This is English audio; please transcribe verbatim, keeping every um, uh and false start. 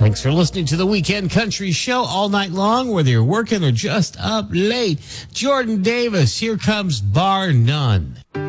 Thanks for listening to the Weekend Country Show all night long, whether you're working or just up late. Jordan Davis, here comes Bar None.